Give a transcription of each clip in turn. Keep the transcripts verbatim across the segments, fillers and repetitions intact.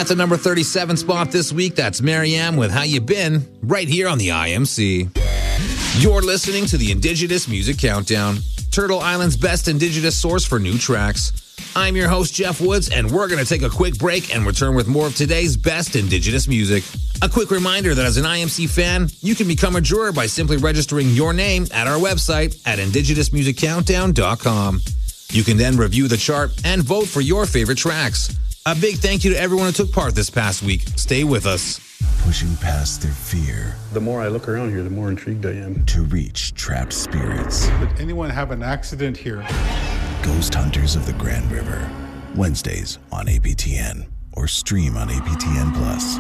At the number thirty-seven spot this week, that's Mariam with How You Been, right here on the I M C. You're listening to the Indigenous Music Countdown, Turtle Island's best Indigenous source for new tracks. I'm your host, Jeff Woods, and we're going to take a quick break and return with more of today's best Indigenous music. A quick reminder that as an I M C fan, you can become a juror by simply registering your name at our website at indigenous music countdown dot com. You can then review the chart and vote for your favorite tracks. A big thank you to everyone who took part this past week. Stay with us. Pushing past their fear. The more I look around here, the more intrigued I am. To reach trapped spirits. Did anyone have an accident here? Ghost Hunters of the Grand River. Wednesdays on A P T N or stream on A P T N Plus.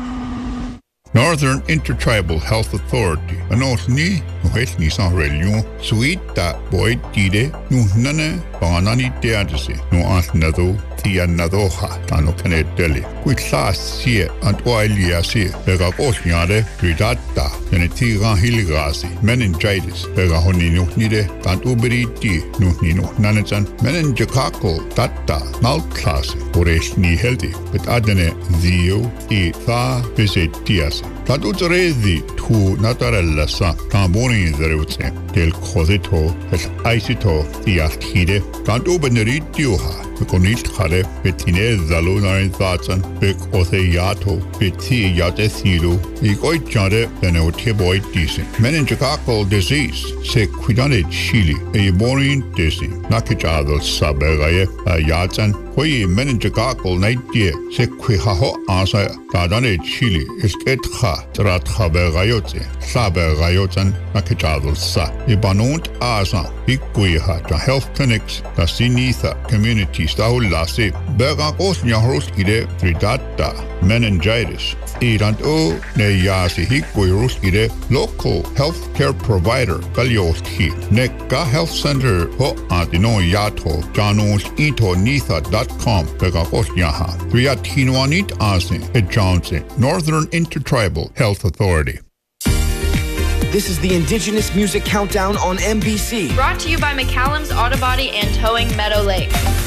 Northern Intertribal Health Authority. Anos ni nuhet ni san religion. Sweet da boy tide nu nane banani teadese. Nu ant nado tia nadoha tano kane deli. Quick class sie ant oilia sie. Bega osnyade ridata. Kene tiran hiligasi. Meningitis. Bega honi nu nide. Tant uberi ti nu nino nanetsan. Meningakako tata mouth class. Oresh ni healthy. But adene zio i fa visit tias. Tad utrezi tu natarella sa tamboni zerutse del cosito es aisito diakhide tad ubeneritioha konist khare betine zalona zatsan bek oseyato beti yatesilu ikoi chare benoti boy dise meningococcal disease se quidane chili e borin dise nakijado saberaye yatsan koi meningococcal naidie se quihaho asa tadane chili esketha trat khaberayotse saberayotsan nakijado sa ibanont asa ikuiha ta health clinics ta sinitha community Staulase, Bergakos Nyahros ide Fridata, meningitis, Irant o Neyasi Hikuirus ide local healthcare provider, Galiosti, Neka Health Center, Ho Antino Yato, Janos Ito Nitha dot com, Bergakos Nyaha, Riatinoanit Asin, Ed Johnson, Northern Intertribal Health Authority. This is the Indigenous Music Countdown on M B C. Brought to you by McCallum's Auto Body and Towing Meadow Lake.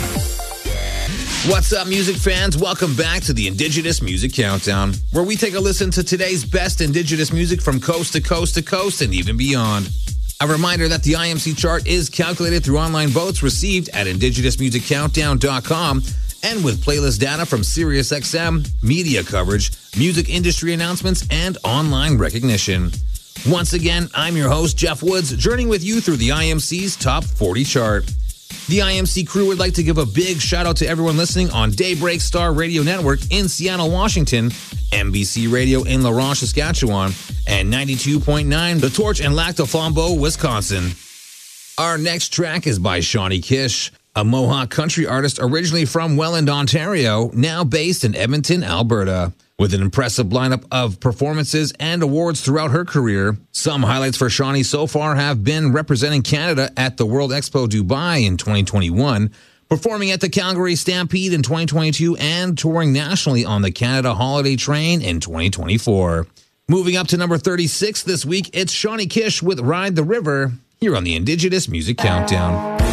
What's up, music fans? Welcome back to the Indigenous Music Countdown, where we take a listen to today's best Indigenous music from coast to coast to coast and even beyond. A reminder that the I M C chart is calculated through online votes received at indigenous music countdown dot com and with playlist data from SiriusXM, media coverage, music industry announcements, and online recognition. Once again, I'm your host, Jeff Woods, journeying with you through the I M C's Top forty chart. The I M C crew would like to give a big shout out to everyone listening on Daybreak Star Radio Network in Seattle, Washington, M B C Radio in La Ronge, Saskatchewan, and ninety-two point nine The Torch in Lac du Flambeau, Wisconsin. Our next track is by Shawnee Kish, a Mohawk country artist originally from Welland, Ontario, now based in Edmonton, Alberta. With an impressive lineup of performances and awards throughout her career, some highlights for Shawnee so far have been representing Canada at the World Expo Dubai in twenty twenty-one, performing at the Calgary Stampede in twenty twenty-two, and touring nationally on the Canada Holiday Train in twenty twenty-four. Moving up to number thirty-six this week, it's Shawnee Kish with Ride the River, here on the Indigenous Music Countdown.